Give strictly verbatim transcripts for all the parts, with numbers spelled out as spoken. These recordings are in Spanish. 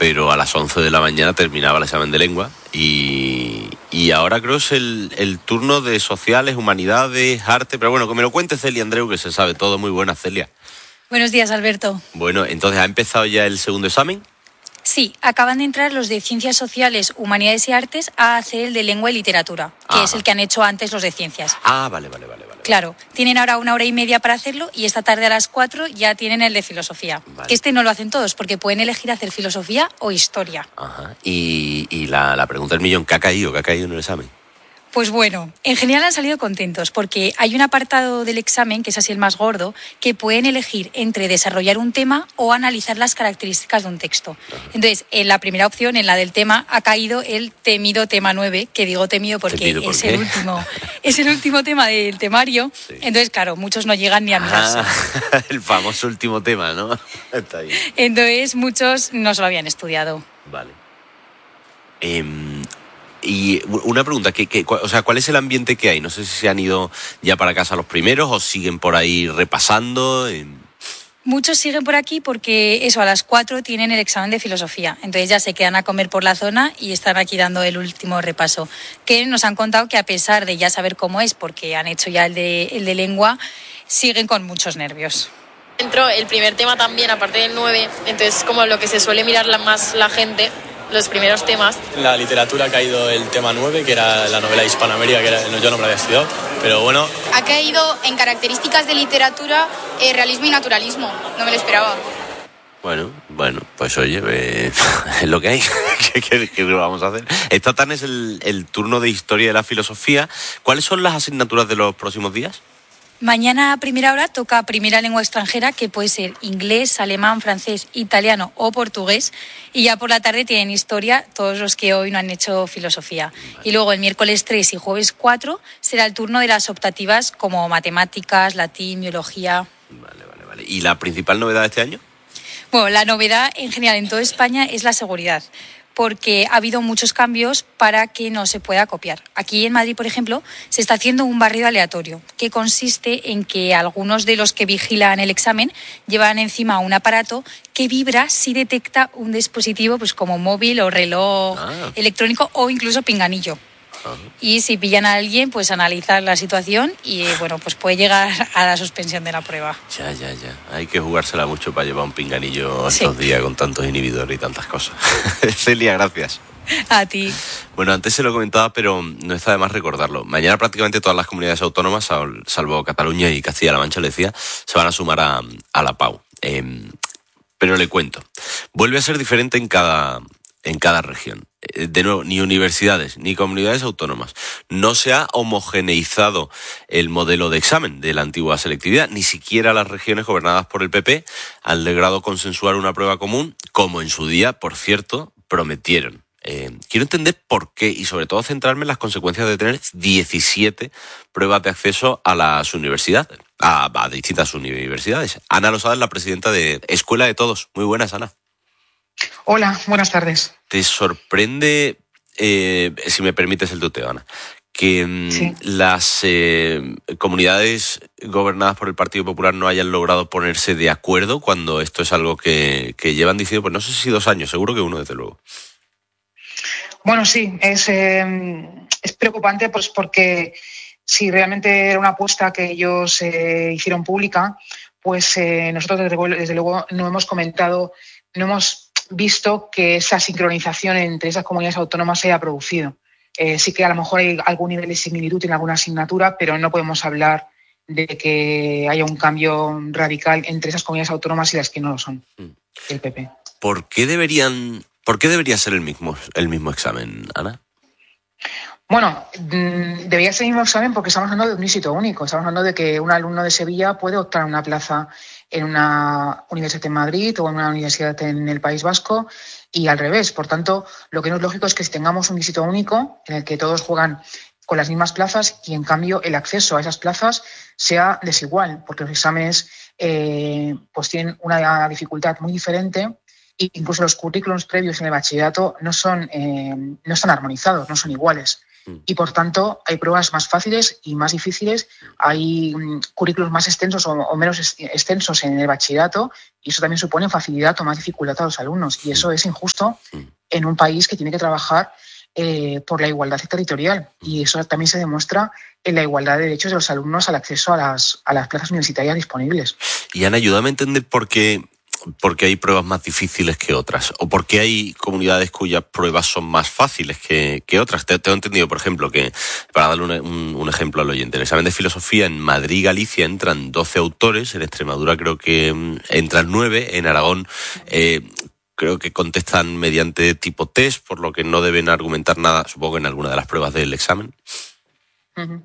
pero a las once de la mañana terminaba el examen de lengua y, y ahora creo que es el, el turno de sociales, humanidades, arte, pero bueno, que me lo cuente Celia Andreu, que se sabe todo. Muy buena, Celia. Buenos días, Alberto. Bueno, entonces, ¿ha empezado ya el segundo examen? Sí, acaban de entrar los de Ciencias Sociales, Humanidades y Artes a hacer el de Lengua y Literatura, que Ajá. es el que han hecho antes los de Ciencias. Ah, vale, vale, vale. vale. Claro, tienen ahora una hora y media para hacerlo y esta tarde a las cuatro ya tienen el de Filosofía. Vale. Que este no lo hacen todos porque pueden elegir hacer Filosofía o Historia. Ajá. Y, y la, la pregunta del millón, ¿qué ha caído? ¿Qué ha caído en el examen? Pues bueno, en general han salido contentos porque hay un apartado del examen, que es así el más gordo, que pueden elegir entre desarrollar un tema o analizar las características de un texto. Entonces, en la primera opción, en la del tema, ha caído el temido tema nueve, que digo temido porque ¿Temido por es, qué? el último, es el último tema del temario. Sí. Entonces, claro, muchos no llegan ni a mirarse. Ah, el famoso último tema, ¿no? Está ahí. Entonces, muchos no se lo habían estudiado. Vale. Eh... Y una pregunta, ¿qué, qué, o sea, ¿cuál es el ambiente que hay? No sé si se han ido ya para casa los primeros o siguen por ahí repasando. Muchos siguen por aquí porque eso, a las cuatro tienen el examen de Filosofía. Entonces ya se quedan a comer por la zona y están aquí dando el último repaso. Que nos han contado que a pesar de ya saber cómo es, porque han hecho ya el de, el de lengua, siguen con muchos nervios. Entró el primer tema también, aparte del nueve, entonces como lo que se suele mirar la, más la gente, los primeros temas. En la literatura ha caído el tema nueve, que era la novela de Hispanoamérica, que era, yo no me la había estudiado, pero bueno. Ha caído en características de literatura, eh, realismo y naturalismo, no me lo esperaba. Bueno, bueno, pues oye, eh, es lo que hay. ¿Qué, qué, qué vamos a hacer? Esta tarde es el, el turno de Historia de la Filosofía. ¿Cuáles son las asignaturas de los próximos días? Mañana a primera hora toca primera lengua extranjera, que puede ser inglés, alemán, francés, italiano o portugués. Y ya por la tarde tienen historia todos los que hoy no han hecho filosofía. Vale. Y luego el miércoles tres y jueves cuatro será el turno de las optativas como matemáticas, latín, biología. Vale, vale, vale. ¿Y la principal novedad de este año? Bueno, la novedad en general en toda España es la seguridad, porque ha habido muchos cambios para que no se pueda copiar. Aquí en Madrid, por ejemplo, se está haciendo un barrido aleatorio, que consiste en que algunos de los que vigilan el examen llevan encima un aparato que vibra si detecta un dispositivo pues como móvil o reloj ah. electrónico o incluso pinganillo. Uh-huh. Y si pillan a alguien, pues analizar la situación y bueno, pues puede llegar a la suspensión de la prueba. Ya, ya, ya. Hay que jugársela mucho para llevar un pinganillo sí. estos días con tantos inhibidores y tantas cosas. Celia, gracias. A ti. Bueno, antes se lo comentaba, pero no está de más recordarlo. Mañana prácticamente todas las comunidades autónomas, salvo Cataluña y Castilla-La Mancha, le decía, se van a sumar a, a la P A U. Eh, pero le cuento. Vuelve a ser diferente en cada... en cada región. De nuevo, ni universidades ni comunidades autónomas. No se ha homogeneizado el modelo de examen de la antigua selectividad. Ni siquiera las regiones gobernadas por el P P han logrado consensuar una prueba común, como en su día, por cierto, prometieron. Eh, quiero entender por qué y sobre todo centrarme en las consecuencias de tener diecisiete pruebas de acceso a las universidades, a, a distintas universidades. Ana Losada es la presidenta de Escuela de Todos. Muy buenas, Ana. Hola, buenas tardes. ¿Te sorprende, eh, si me permites el tuteo, Ana, que sí. las eh, comunidades gobernadas por el Partido Popular no hayan logrado ponerse de acuerdo cuando esto es algo que, que llevan diciendo, pues no sé si dos años, seguro que uno, desde luego? Bueno, sí, es, eh, es preocupante pues porque si realmente era una apuesta que ellos eh, hicieron pública, pues eh, nosotros desde, desde luego no hemos comentado, no hemos visto que esa sincronización entre esas comunidades autónomas se haya producido. Eh, sí que a lo mejor hay algún nivel de similitud en alguna asignatura, pero no podemos hablar de que haya un cambio radical entre esas comunidades autónomas y las que no lo son, el P P. ¿Por qué deberían, por qué debería ser el mismo, el mismo examen, Ana? Bueno, debería ser el mismo examen porque estamos hablando de un éxito único. Estamos hablando de que un alumno de Sevilla puede optar a una plaza en una universidad en Madrid o en una universidad en el País Vasco y al revés. Por tanto, lo que no es lógico es que si tengamos un éxito único en el que todos juegan con las mismas plazas y, en cambio, el acceso a esas plazas sea desigual, porque los exámenes eh, pues tienen una dificultad muy diferente E incluso los currículums previos en el bachillerato no son eh, no están armonizados, no son iguales. Y por tanto hay pruebas más fáciles y más difíciles, hay um, currículos más extensos o, o menos extensos en el bachillerato, y eso también supone facilidad o más dificultad a los alumnos, y eso es injusto en un país que tiene que trabajar eh, por la igualdad territorial, y eso también se demuestra en la igualdad de derechos de los alumnos al acceso a las, a las plazas universitarias disponibles. Y Ana, ayúdame a entender por qué ¿Por qué hay pruebas más difíciles que otras? ¿O por qué hay comunidades cuyas pruebas son más fáciles que, que otras? Te, tengo entendido, por ejemplo, que, para darle un, un, un ejemplo al oyente, el examen de filosofía en Madrid y Galicia entran doce autores, en Extremadura creo que entran nueve, en Aragón eh, creo que contestan mediante tipo test, por lo que no deben argumentar nada, supongo, en alguna de las pruebas del examen. Uh-huh.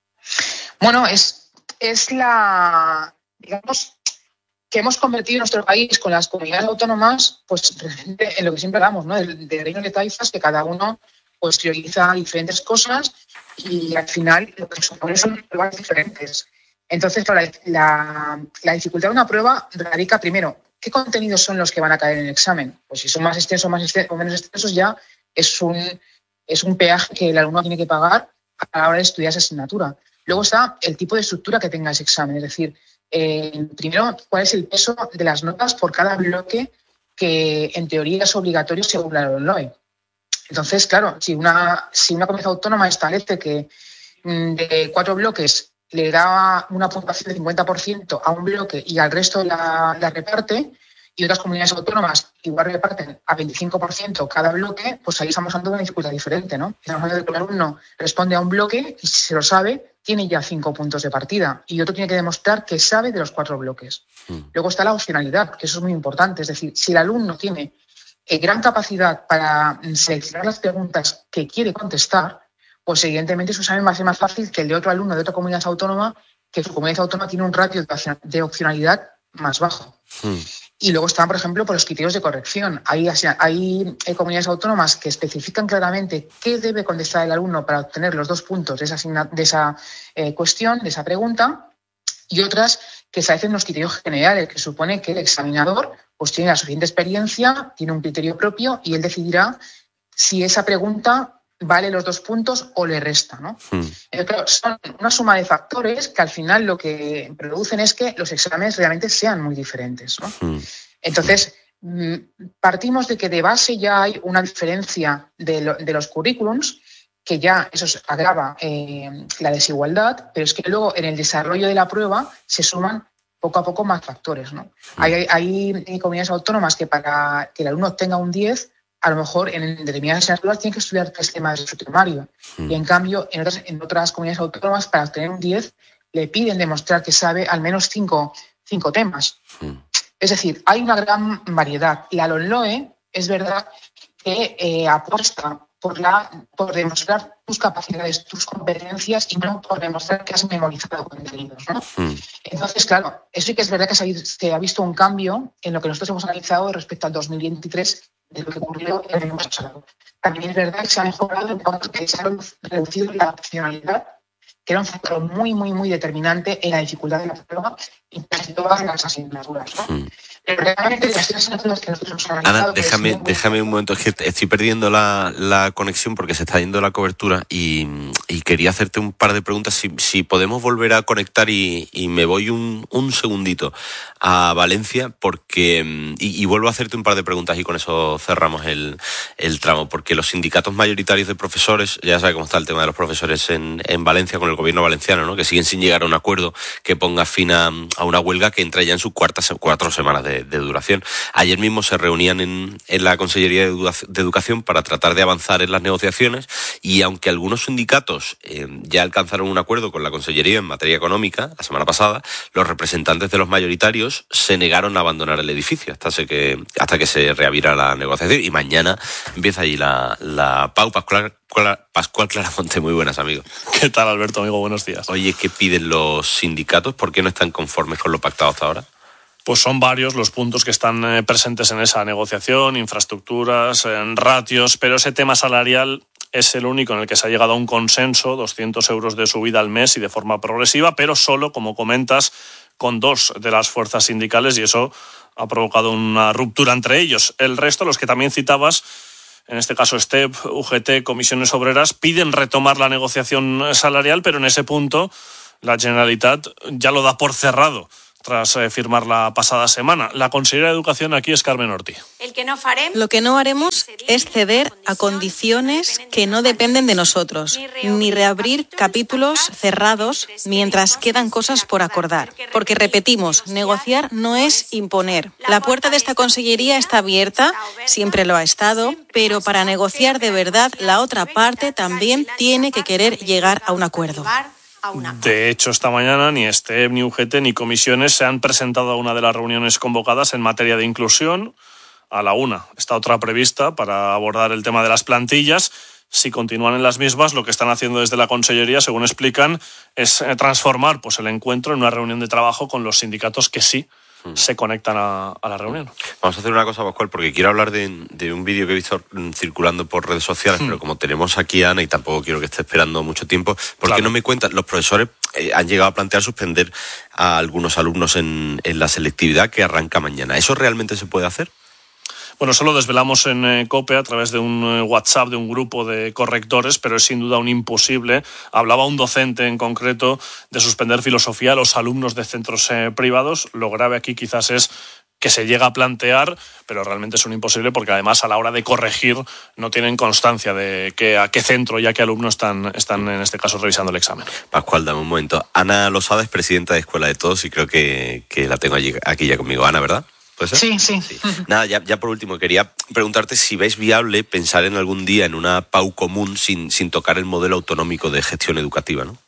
Bueno, es, es la, digamos, que hemos convertido nuestro país con las comunidades autónomas, pues en lo que siempre hablamos, ¿no? De, de reino de taifas, que cada uno pues prioriza diferentes cosas y al final lo que supone son pruebas diferentes. Entonces, claro, la, la dificultad de una prueba radica primero, ¿qué contenidos son los que van a caer en el examen? Pues si son más extensos más extensos, o menos extensos, ya es un, es un peaje que el alumno tiene que pagar a la hora de estudiar esa asignatura. Luego está el tipo de estructura que tenga ese examen, es decir, Eh, primero, cuál es el peso de las notas por cada bloque que en teoría es obligatorio según la LOMLOE. Entonces, claro, si una, si una comunidad autónoma establece que mm, de cuatro bloques le da una puntuación del cincuenta por ciento a un bloque y al resto la, la reparte, y otras comunidades autónomas igual reparten a veinticinco por ciento cada bloque, pues ahí estamos hablando de una dificultad diferente, ¿no? Estamos hablando de que el alumno responde a un bloque y si se lo sabe, tiene ya cinco puntos de partida y otro tiene que demostrar que sabe de los cuatro bloques. Mm. Luego está la opcionalidad, que eso es muy importante. Es decir, si el alumno tiene eh, gran capacidad para seleccionar las preguntas que quiere contestar, pues evidentemente su examen va a ser más fácil que el de otro alumno de otra comunidad autónoma, que su comunidad autónoma tiene un ratio de opcionalidad más bajo. Mm. Y luego están, por ejemplo, por los criterios de corrección. Hay, hay, hay comunidades autónomas que especifican claramente qué debe contestar el alumno para obtener los dos puntos de esa, de esa eh, cuestión, de esa pregunta, y otras que establecen los criterios generales, que supone que el examinador pues, tiene la suficiente experiencia, tiene un criterio propio y él decidirá si esa pregunta vale los dos puntos o le resta, ¿no? Mm. Eh, claro, son una suma de factores que al final lo que producen es que los exámenes realmente sean muy diferentes, ¿no? Mm. Entonces, mm, partimos de que de base ya hay una diferencia de, lo, de los currículums, que ya eso agrava eh, la desigualdad, pero es que luego en el desarrollo de la prueba se suman poco a poco más factores, ¿no? Mm. Hay, hay, hay comunidades autónomas que para que el alumno obtenga un diez, a lo mejor en determinadas asignaturas tienen que estudiar tres temas de su temario. Mm. Y en cambio, en otras, en otras comunidades autónomas, para obtener un diez, le piden demostrar que sabe al menos cinco, cinco temas. Mm. Es decir, hay una gran variedad. La LOMLOE es verdad que eh, apuesta por, la, por demostrar tus capacidades, tus competencias y no por demostrar que has memorizado contenidos, ¿no? Mm. Entonces, claro, eso sí que es verdad que se ha, se ha visto un cambio en lo que nosotros hemos analizado respecto al dos mil veintitrés, de lo que ocurrió el año pasado. También es verdad que se ha mejorado en cuanto que se ha reducido la opcionalidad, que era un factor muy, muy, muy determinante en la dificultad de la prueba en casi todas las asignaturas, ¿no? Mm. Pero realmente las asignaturas que nosotros hemos analizado... Ana, déjame, muy... déjame un momento, es que estoy perdiendo la, la conexión porque se está yendo la cobertura y, y quería hacerte un par de preguntas. Si, si podemos volver a conectar y, y me voy un, un segundito a Valencia porque y, y vuelvo a hacerte un par de preguntas y con eso cerramos el, el tramo, porque los sindicatos mayoritarios de profesores, ya sabes cómo está el tema de los profesores en, en Valencia con el gobierno valenciano, ¿no? Que siguen sin llegar a un acuerdo que ponga fin a, a una huelga que entra ya en sus cuartas cuatro semanas de, de duración. Ayer mismo se reunían en, en la Consellería de, Edu- de Educación para tratar de avanzar en las negociaciones y aunque algunos sindicatos eh, ya alcanzaron un acuerdo con la Consellería en materia económica la semana pasada, los representantes de los mayoritarios se negaron a abandonar el edificio hasta, se que, hasta que se reavira la negociación y mañana empieza allí la, la Pau. Pascual, Pascual Claramonte, muy buenas, amigo. ¿Qué tal, Alberto, amigo? Buenos días. Oye, ¿qué piden los sindicatos? ¿Por qué no están conformes con lo pactado hasta ahora? Pues son varios los puntos que están eh, presentes en esa negociación, infraestructuras, en ratios, pero ese tema salarial es el único en el que se ha llegado a un consenso, doscientos euros de subida al mes y de forma progresiva, pero solo, como comentas, con dos de las fuerzas sindicales y eso ha provocado una ruptura entre ellos. El resto, los que también citabas, en este caso S T E P, U G T, Comisiones Obreras, piden retomar la negociación salarial, pero en ese punto la Generalitat ya lo da por cerrado tras eh, firmar la pasada semana. La consellera de Educación aquí es Carmen Ortí. El que no farem... Lo que no haremos es ceder a condiciones que no dependen de nosotros, ni reabrir capítulos cerrados mientras quedan cosas por acordar. Porque, repetimos, negociar no es imponer. La puerta de esta consellería está abierta, siempre lo ha estado, pero para negociar de verdad, la otra parte también tiene que querer llegar a un acuerdo. De hecho, esta mañana ni S T E P, ni U G T, ni comisiones se han presentado a una de las reuniones convocadas en materia de inclusión. A la una está otra prevista para abordar el tema de las plantillas. Si continúan en las mismas, lo que están haciendo desde la Consellería, según explican, es transformar pues, el encuentro en una reunión de trabajo con los sindicatos que sí se conectan a, a la reunión. Vamos a hacer una cosa, Pascual, porque quiero hablar de, de un vídeo que he visto circulando por redes sociales, hmm. pero como tenemos aquí a Ana y tampoco quiero que esté esperando mucho tiempo, ¿por qué claro. no me cuentan? Los profesores eh, han llegado a plantear suspender a algunos alumnos en, en la selectividad que arranca mañana. ¿Eso realmente se puede hacer? Bueno, eso lo desvelamos en eh, COPE a través de un eh, WhatsApp de un grupo de correctores, pero es sin duda un imposible. Hablaba un docente en concreto de suspender filosofía a los alumnos de centros eh, privados. Lo grave aquí quizás es que se llega a plantear, pero realmente es un imposible porque además a la hora de corregir no tienen constancia de que, a qué centro y a qué alumno están, están en este caso revisando el examen. Pascual, dame un momento. Ana Losada es presidenta de Escuela de Todos y creo que, que la tengo allí, aquí ya conmigo. Ana, ¿verdad? Sí, sí, sí. Nada, ya, ya por último, quería preguntarte si ves viable pensar en algún día en una P A U común sin, sin tocar el modelo autonómico de gestión educativa, ¿no?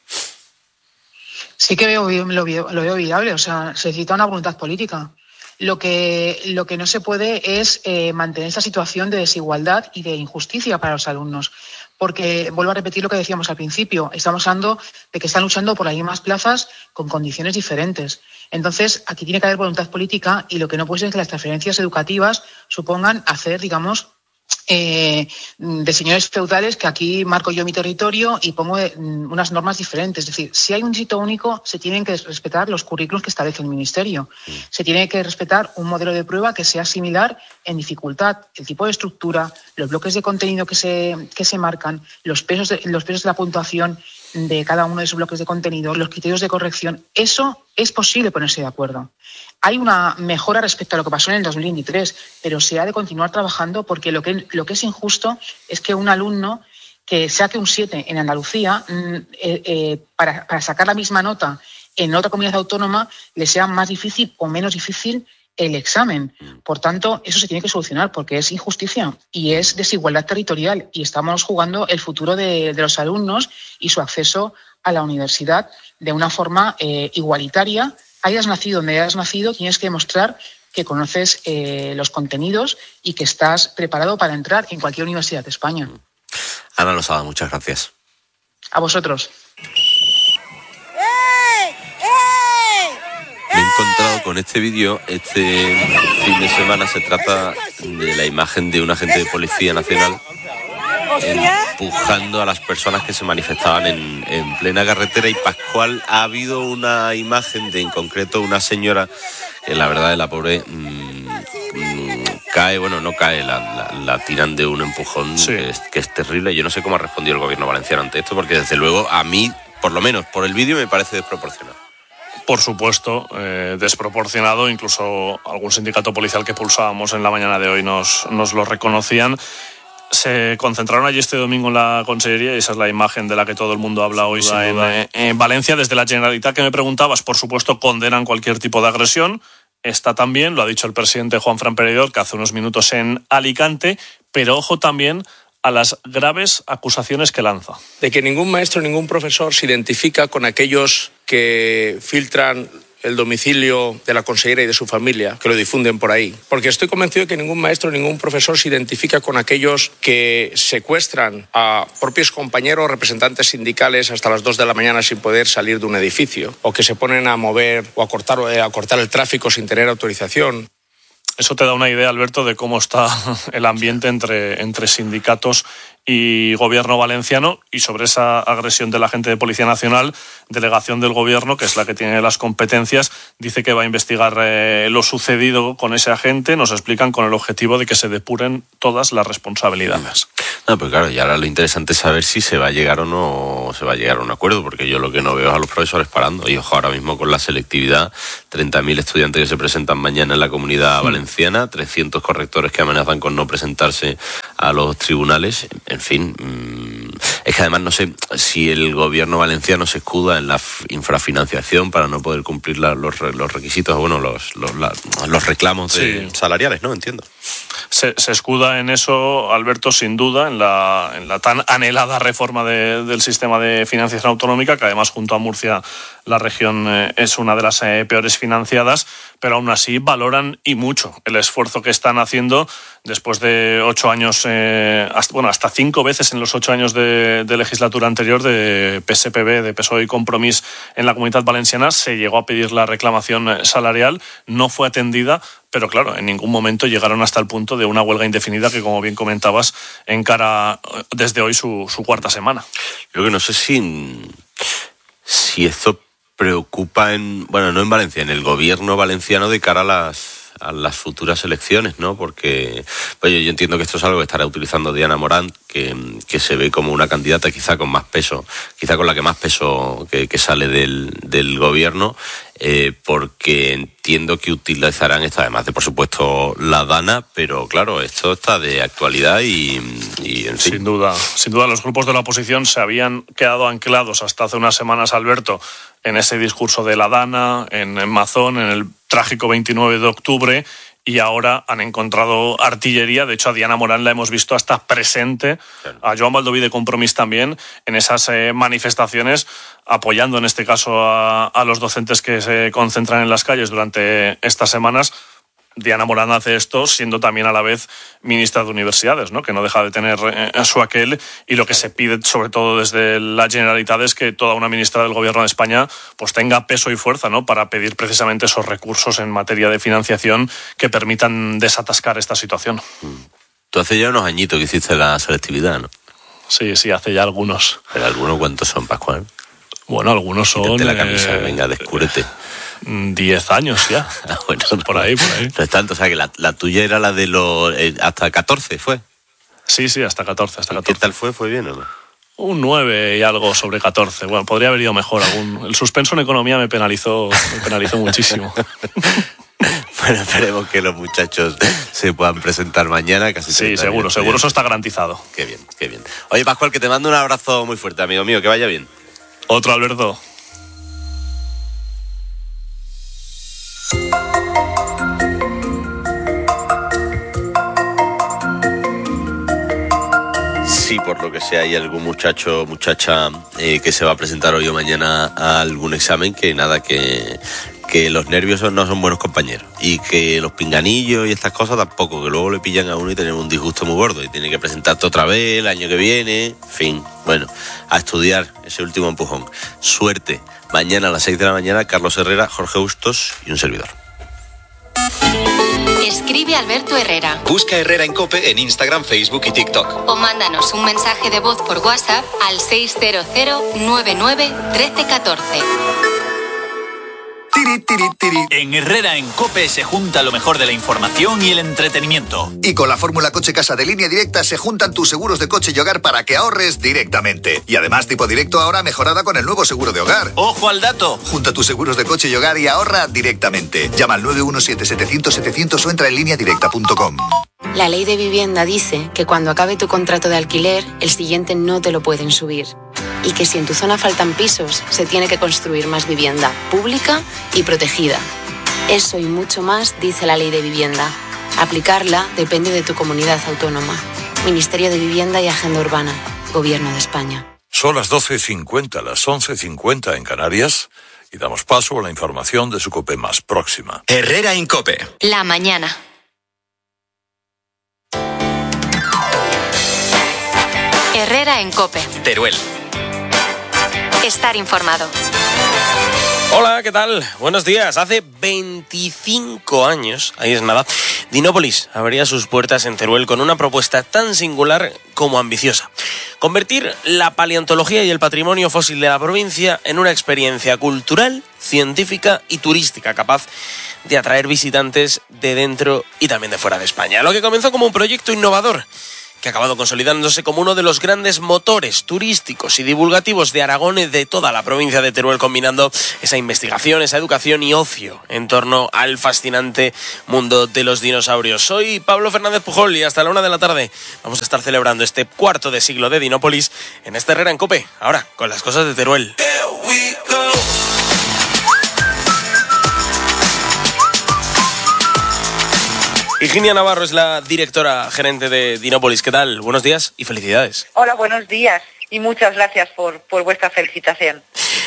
Sí que veo, lo, veo, lo veo viable, o sea, se necesita una voluntad política. Lo que, lo que no se puede es eh, mantener esta situación de desigualdad y de injusticia para los alumnos. Porque, vuelvo a repetir lo que decíamos al principio, estamos hablando de que están luchando por las mismas plazas con condiciones diferentes. Entonces, aquí tiene que haber voluntad política y lo que no puede ser es que las transferencias educativas supongan hacer, digamos, eh, de señores feudales que aquí marco yo mi territorio y pongo eh, unas normas diferentes. Es decir, si hay un sitio único, se tienen que respetar los currículos que establece el Ministerio. Sí. Se tiene que respetar un modelo de prueba que sea similar en dificultad, el tipo de estructura, los bloques de contenido que se, que se marcan, los pesos de, los pesos de la puntuación de cada uno de esos bloques de contenido, los criterios de corrección. Eso es posible ponerse de acuerdo. Hay una mejora respecto a lo que pasó en el dos mil veintitrés, pero se ha de continuar trabajando porque lo que, lo que es injusto es que un alumno que saque un siete en Andalucía, eh, eh, para, para sacar la misma nota en otra comunidad autónoma, le sea más difícil o menos difícil el examen. Por tanto, eso se tiene que solucionar porque es injusticia y es desigualdad territorial y estamos jugando el futuro de, de los alumnos y su acceso a la universidad de una forma eh, igualitaria. Hayas nacido donde hayas nacido, tienes que demostrar que conoces eh, los contenidos y que estás preparado para entrar en cualquier universidad de España. Ana Losada, muchas gracias. A vosotros. Me he encontrado con este vídeo este fin de semana. Se trata de la imagen de un agente de Policía Nacional empujando a las personas que se manifestaban en, en plena carretera. Y Pascual, ha habido una imagen de en concreto una señora que la verdad de la pobre mmm, mmm, cae, bueno, no cae, la, la, la tiran de un empujón sí. que, es, que es terrible. Yo no sé cómo ha respondido el gobierno valenciano ante esto, porque desde luego a mí, por lo menos por el vídeo, me parece desproporcionado. Por supuesto, eh, desproporcionado. Incluso algún sindicato policial que pulsábamos en la mañana de hoy nos, nos lo reconocían. Se concentraron allí este domingo en la Consellería y esa es la imagen de la que todo el mundo habla hoy en, eh, en Valencia. Desde la Generalitat, que me preguntabas, por supuesto, condenan cualquier tipo de agresión. Está también, lo ha dicho el presidente Juanfran Pereidor, que hace unos minutos en Alicante, pero ojo también a las graves acusaciones que lanza. De que ningún maestro, ningún profesor se identifica con aquellos que filtran el domicilio de la consellera y de su familia, que lo difunden por ahí. Porque estoy convencido de que ningún maestro, ningún profesor se identifica con aquellos que secuestran a propios compañeros, representantes sindicales hasta las dos de la mañana sin poder salir de un edificio, o que se ponen a mover o a cortar, a cortar el tráfico sin tener autorización. Eso te da una idea, Alberto, de cómo está el ambiente entre, entre sindicatos y gobierno valenciano, y sobre esa agresión del agente de Policía Nacional, delegación del gobierno, que es la que tiene las competencias, dice que va a investigar eh, lo sucedido con ese agente. Nos explican con el objetivo de que se depuren todas las responsabilidades. No, pues claro, y ahora lo interesante es saber si se va a llegar o no se va a llegar a un acuerdo, porque yo lo que no veo es a los profesores parando. Y ojo, ahora mismo con la selectividad, treinta mil estudiantes que se presentan mañana en la Comunidad mm. Valenciana, trescientos correctores que amenazan con no presentarse a los tribunales. En fin, es que además no sé si el gobierno valenciano se escuda en la infrafinanciación para no poder cumplir la, los, los requisitos, bueno, los, los, la, los reclamos de, sí. salariales, ¿no? Entiendo. Se, se escuda en eso, Alberto, sin duda, en la, en la tan anhelada reforma de, del sistema de financiación autonómica, que además junto a Murcia la región eh, es una de las eh, peores financiadas, pero aún así valoran y mucho el esfuerzo que están haciendo después de ocho años, eh, hasta, bueno, hasta cinco veces en los ocho años de, de legislatura anterior de P S P B, de P S O E y Compromís en la Comunitat Valenciana. Se llegó a pedir la reclamación salarial, no fue atendida, pero claro, en ningún momento llegaron hasta el punto de una huelga indefinida que, como bien comentabas, encara desde hoy su, su cuarta semana. Yo que no sé si, si esto preocupa en, bueno, no en Valencia, en el gobierno valenciano de cara a las a las futuras elecciones, ¿no? Porque oye, yo entiendo que esto es algo que estará utilizando Diana Morant, que, que se ve como una candidata quizá con más peso, quizá con la que más peso que, que sale del, del gobierno, eh, porque entiendo que utilizarán esto, además de, por supuesto, la Dana, pero claro, esto está de actualidad y, y en fin. Sin duda, sin duda los grupos de la oposición se habían quedado anclados hasta hace unas semanas, Alberto, en ese discurso de la Dana, en, en Mazón, en el trágico veintinueve de octubre, y ahora han encontrado artillería. De hecho, a Diana Morant la hemos visto hasta presente, claro. A Joan Baldoví de Compromís también, en esas eh, manifestaciones, apoyando en este caso a, a los docentes que se concentran en las calles durante estas semanas. Diana Morant hace esto siendo también a la vez ministra de Universidades, ¿no? Que no deja de tener eh, su aquel, y lo que se pide sobre todo desde la Generalitat es que toda una ministra del Gobierno de España pues tenga peso y fuerza, ¿no? Para pedir precisamente esos recursos en materia de financiación que permitan desatascar esta situación. Tú hace ya unos añitos que hiciste la selectividad, ¿no? Sí, sí, hace ya algunos. ¿Pero algunos cuántos son, Pascual? Bueno, algunos son... Quítate la camisa, eh, venga, descúbrete. Diez años ya. Ah, bueno, por ahí, por ahí. No es tanto, o sea que la, la tuya era la de los... Eh, hasta catorce, ¿fue? Sí, sí, hasta catorce, hasta catorce. ¿Qué tal fue? ¿Fue bien o no? Un nueve y algo sobre catorce. Bueno, podría haber ido mejor. Algún... El suspenso en economía me penalizó, me penalizó muchísimo. Bueno, esperemos que los muchachos se puedan presentar mañana. Casi sí, seguro, seguro, eso está garantizado. Qué bien, qué bien. Oye, Pascual, que te mando un abrazo muy fuerte, amigo mío, que vaya bien. Otro, Alberto. Si por lo que sea hay algún muchacho muchacha eh, que se va a presentar hoy o mañana a algún examen, que nada, que, que los nervios no son buenos compañeros, y que los pinganillos y estas cosas tampoco, que luego le pillan a uno y tenemos un disgusto muy gordo y tiene que presentarte otra vez el año que viene. En fin, bueno, a estudiar ese último empujón. Suerte. Mañana a las seis de la mañana, Carlos Herrera, Jorge Bustos y un servidor. Escribe Alberto Herrera. Busca Herrera en COPE en Instagram, Facebook y TikTok. O mándanos un mensaje de voz por WhatsApp al seis cero cero nueve nueve uno tres uno cuatro. Tiri, tiri, tiri. En Herrera en COPE se junta lo mejor de la información y el entretenimiento. Y con la fórmula Coche Casa de Línea Directa se juntan tus seguros de coche y hogar para que ahorres directamente. Y además tipo directo ahora mejorada con el nuevo seguro de hogar. ¡Ojo al dato! Junta tus seguros de coche y hogar y ahorra directamente. Llama al nueve uno siete setecientos setecientos o entra en línea directa punto com. La ley de vivienda dice que cuando acabe tu contrato de alquiler, el siguiente no te lo pueden subir. Y que si en tu zona faltan pisos, se tiene que construir más vivienda, pública y protegida. Eso y mucho más dice la ley de vivienda. Aplicarla depende de tu comunidad autónoma. Ministerio de Vivienda y Agenda Urbana. Gobierno de España. Son las doce cincuenta, las once cincuenta en Canarias, y damos paso a la información de su COPE más próxima. Herrera en COPE. La mañana. Herrera en COPE. Teruel. Estar informado. Hola, ¿qué tal? Buenos días. Hace veinticinco años, ahí es nada, Dinópolis abría sus puertas en Teruel con una propuesta tan singular como ambiciosa: convertir la paleontología y el patrimonio fósil de la provincia en una experiencia cultural, científica y turística capaz de atraer visitantes de dentro y también de fuera de España. Lo que comenzó como un proyecto innovador, que ha acabado consolidándose como uno de los grandes motores turísticos y divulgativos de Aragón y de toda la provincia de Teruel, combinando esa investigación, esa educación y ocio en torno al fascinante mundo de los dinosaurios. Soy Pablo Fernández Pujol y hasta la una de la tarde vamos a estar celebrando este cuarto de siglo de Dinópolis en esta Herrera en COPE, ahora con las cosas de Teruel. Higinia Navarro es la directora gerente de Dinópolis. ¿Qué tal? Buenos días y felicidades. Hola, buenos días y muchas gracias por, por vuestra felicitación.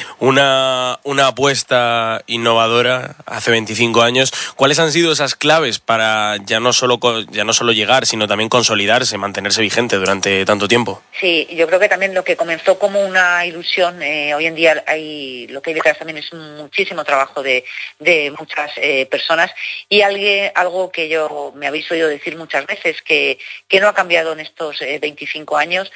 Una, una apuesta innovadora hace veinticinco años. ¿Cuáles han sido esas claves para ya no solo, ya no solo llegar, sino también consolidarse, mantenerse vigente durante tanto tiempo? Sí, yo creo que también lo que comenzó como una ilusión, eh, hoy en día hay, lo que hay detrás también es muchísimo trabajo de, de muchas eh, personas y alguien, algo que yo me habéis oído decir muchas veces, que, que no ha cambiado en estos eh, veinticinco años,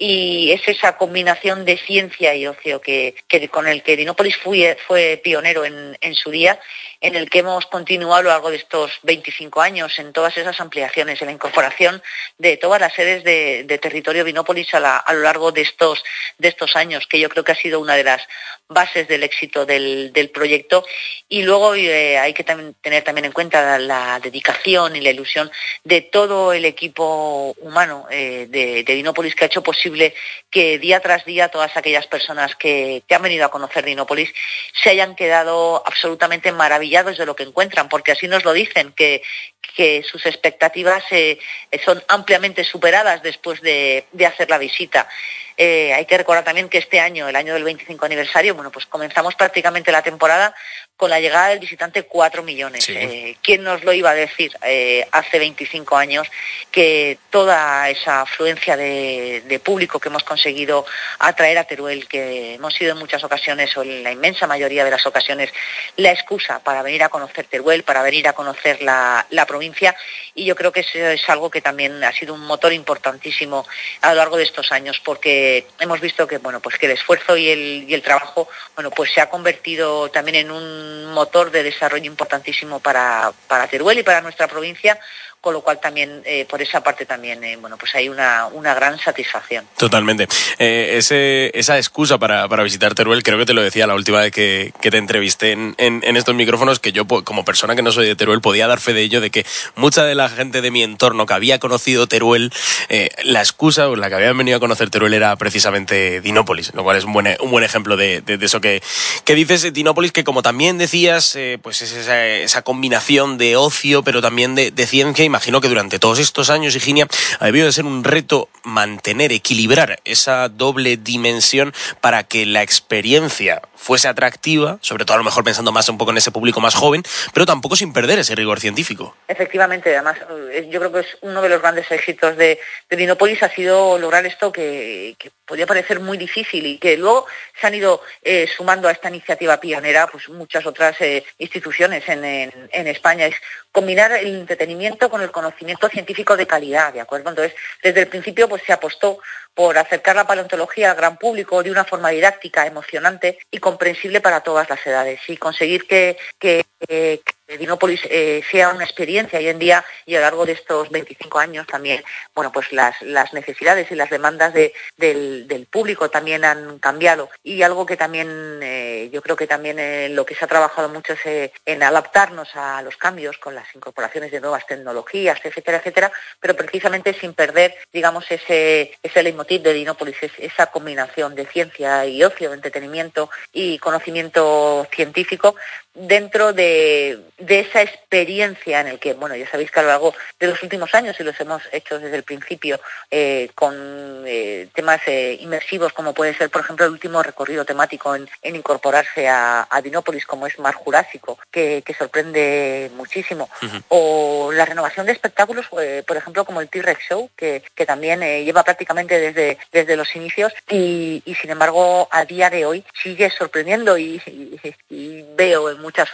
y es esa combinación de ciencia y ocio que, que con el que Dinópolis fue, fue pionero en, en su día, en el que hemos continuado a lo largo de estos veinticinco años en todas esas ampliaciones, en la incorporación de todas las sedes de, de territorio Dinópolis a, la, a lo largo de estos, de estos años, que yo creo que ha sido una de las bases del éxito del, del proyecto. Y luego eh, hay que también, tener también en cuenta la, la dedicación y la ilusión de todo el equipo humano eh, de, de Dinópolis, que ha hecho posible que día tras día todas aquellas personas que, que han venido a conocer Dinópolis se hayan quedado absolutamente maravillados de lo que encuentran, porque así nos lo dicen, que, que sus expectativas eh, son ampliamente superadas después de, de hacer la visita. Eh, hay que recordar también que este año, el año del veinticinco aniversario, bueno, pues comenzamos prácticamente la temporada con la llegada del visitante cuatro millones. Sí. Eh, ¿Quién nos lo iba a decir eh, hace veinticinco años que toda esa afluencia de, de público que hemos conseguido atraer a Teruel, que hemos sido en muchas ocasiones, o en la inmensa mayoría de las ocasiones, la excusa para venir a conocer Teruel, para venir a conocer la, la provincia? Y yo creo que eso es algo que también ha sido un motor importantísimo a lo largo de estos años, porque hemos visto que, bueno, pues que el esfuerzo y el, y el trabajo, bueno, pues se ha convertido también en un motor de desarrollo importantísimo para, para Teruel y para nuestra provincia, con lo cual también eh, por esa parte también eh, bueno, pues hay una, una gran satisfacción. Totalmente. Eh, ese, esa excusa para, para visitar Teruel, creo que te lo decía la última vez que, que te entrevisté en, en, en estos micrófonos, que yo como persona que no soy de Teruel podía dar fe de ello, de que mucha de la gente de mi entorno que había conocido Teruel, eh, la excusa o la que habían venido a conocer Teruel era precisamente Dinópolis, lo cual es un buen, un buen ejemplo de, de, de eso que, que dices. Dinópolis, que como también decías, eh, pues es esa, esa combinación de ocio pero también de, de ciencia. Imagino que durante todos estos años, Higinia, ha debido de ser un reto mantener, equilibrar esa doble dimensión para que la experiencia fuese atractiva, sobre todo a lo mejor pensando más un poco en ese público más joven, pero tampoco sin perder ese rigor científico. Efectivamente, además yo creo que es uno de los grandes éxitos de, de Dinópolis, ha sido lograr esto que, que podía parecer muy difícil y que luego se han ido eh, sumando a esta iniciativa pionera pues muchas otras eh, instituciones en, en, en España. Es combinar el entretenimiento con el conocimiento científico de calidad, ¿de acuerdo? Entonces, desde el principio pues se apostó por acercar la paleontología al gran público de una forma didáctica, emocionante y comprensible para todas las edades, y conseguir que, que, que Dinópolis eh, sea una experiencia. Hoy en día y a lo largo de estos veinticinco años también, bueno, pues las, las necesidades y las demandas de, del, del público también han cambiado, y algo que también eh, yo creo que también eh, lo que se ha trabajado mucho es eh, en adaptarnos a los cambios con las incorporaciones de nuevas tecnologías, etcétera, etcétera, pero precisamente sin perder, digamos, ese, ese leitmotiv de Dinópolis, es esa combinación de ciencia y ocio, de entretenimiento y conocimiento científico dentro de, de esa experiencia en el que, bueno, ya sabéis que a lo largo de los últimos años, y los hemos hecho desde el principio, eh, con eh, temas eh, inmersivos, como puede ser, por ejemplo, el último recorrido temático en, en incorporarse a, a Dinópolis, como es Mar Jurásico, que, que sorprende muchísimo, uh-huh. o la renovación de espectáculos, eh, por ejemplo, como el T-Rex Show, que, que también eh, lleva prácticamente desde, desde los inicios, y, y sin embargo, a día de hoy sigue sorprendiendo, y, y, y veo en muchas ocasiones,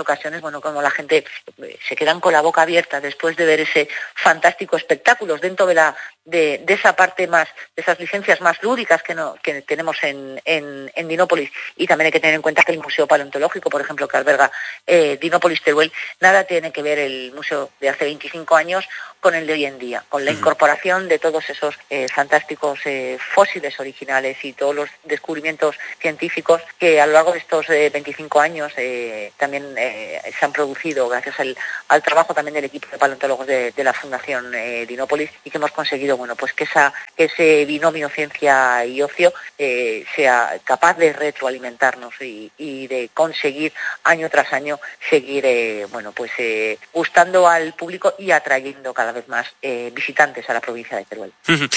bueno, como la gente se quedan con la boca abierta después de ver ese fantástico espectáculo dentro de la de, de esa parte más, de esas licencias más lúdicas que, no, que tenemos en, en, en Dinópolis. Y también hay que tener en cuenta que el Museo Paleontológico, por ejemplo, que alberga eh, Dinópolis Teruel, nada tiene que ver el museo de hace veinticinco años con el de hoy en día, con la incorporación de todos esos eh, fantásticos eh, fósiles originales y todos los descubrimientos científicos que a lo largo de estos eh, veinticinco años eh, también eh, se han producido gracias al, al trabajo también del equipo de paleontólogos de, de la Fundación eh, Dinópolis, y que hemos conseguido, bueno, pues que esa que ese binomio ciencia y ocio eh, sea capaz de retroalimentarnos y, y de conseguir año tras año seguir eh, bueno pues eh, gustando al público y atrayendo cada vez más eh, visitantes a la provincia de Teruel.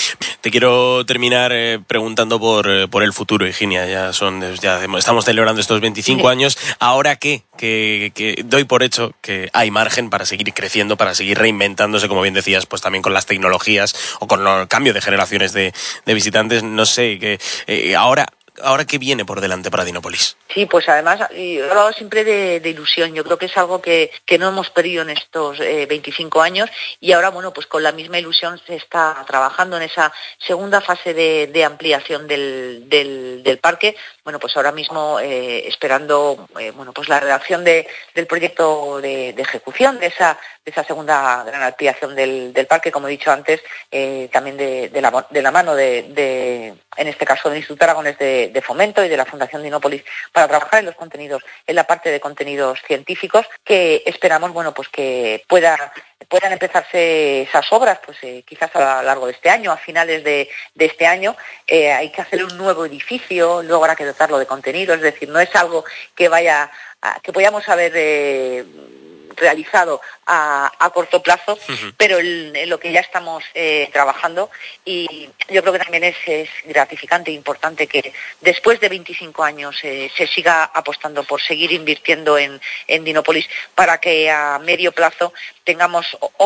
Te quiero terminar eh, preguntando por, eh, por el futuro, Higinia. Ya son, ya estamos celebrando estos veinticinco sí. años. ¿Ahora qué? Que, que doy por hecho que hay margen para seguir creciendo, para seguir reinventándose, como bien decías, pues también con las tecnologías o con el cambio de generaciones de, de visitantes. No sé, que eh, ahora... ¿Ahora qué viene por delante para Dinópolis? Sí, pues además he hablado siempre de, de ilusión. Yo creo que es algo que, que no hemos perdido en estos eh, veinticinco años, y ahora, bueno, pues con la misma ilusión se está trabajando en esa segunda fase de, de ampliación del, del, del parque. Bueno, pues ahora mismo eh, esperando eh, bueno, pues la redacción de, del proyecto de, de ejecución de esa, de esa segunda gran ampliación del, del parque, como he dicho antes, eh, también de, de, la, de la mano de, de, en este caso, del Instituto Aragonés de de Fomento y de la Fundación Dinópolis, para trabajar en los contenidos, en la parte de contenidos científicos, que esperamos, bueno, pues que pueda, puedan empezarse esas obras, pues eh, quizás a lo largo de este año, a finales de, de este año. Eh, hay que hacer un nuevo edificio, luego habrá que dotarlo de contenido, es decir, no es algo que vaya, a, que podamos haber eh, realizado a, a corto plazo, uh-huh. pero en, en lo que ya estamos eh, trabajando, y yo creo que también es, es gratificante e importante que después de veinticinco años eh, se siga apostando por seguir invirtiendo en, en Dinópolis, para que a medio plazo tengamos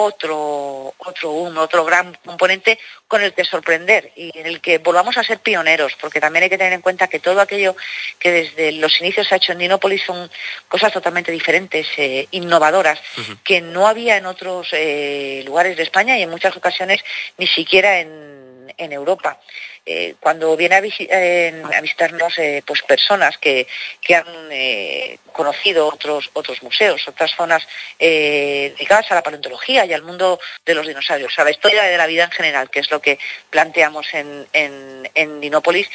otro, otro, un, otro gran componente con el que sorprender y en el que volvamos a ser pioneros, porque también hay que tener en cuenta que todo aquello que desde los inicios se ha hecho en Dinópolis son cosas totalmente diferentes, eh, innovadoras, uh-huh. que no había en otros eh, lugares de España y en muchas ocasiones ni siquiera en, en Europa. Eh, cuando viene a, visi- eh, a visitarnos eh, pues personas que, que han eh, conocido otros otros museos, otras zonas eh, ligadas a la paleontología y al mundo de los dinosaurios, a la historia de la vida en general, que es lo que planteamos en, en, en Dinópolis,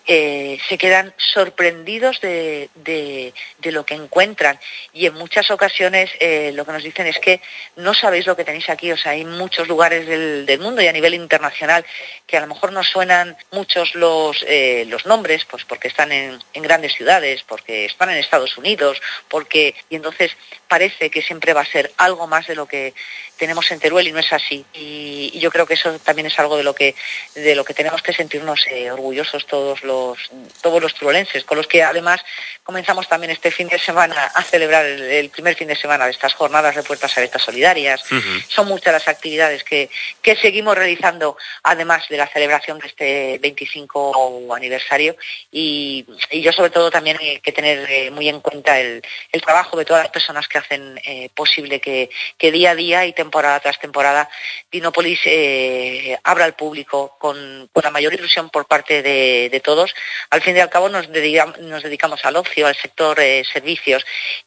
eh, se quedan sorprendidos de, de, de lo que encuentran, y en muchas ocasiones eh, lo que nos dicen es que no sabéis lo que tenéis aquí. O sea, hay muchos lugares del, del mundo y a nivel internacional que a lo mejor nos suenan muchos los eh, los nombres, pues porque están en, en grandes ciudades, porque están en Estados Unidos, porque y entonces parece que siempre va a ser algo más de lo que tenemos en Teruel, y no es así. Y, y yo creo que eso también es algo de lo que de lo que tenemos que sentirnos eh, orgullosos todos los todos los teruelenses, con los que además comenzamos también este fin de semana a celebrar el, el primer fin de semana de estas jornadas de puertas abiertas solidarias. Uh-huh. Son muchas las actividades que, que seguimos realizando, además de la celebración de este veinticinco aniversario, y, y yo sobre todo también hay que tener eh, muy en cuenta el, el trabajo de todas las personas que hacen eh, posible que, que día a día y temporada tras temporada Dinópolis eh, abra al público con, con la mayor ilusión por parte de, de todos. Al fin y al cabo nos dedicamos, nos dedicamos al ocio, al sector eh, servicios,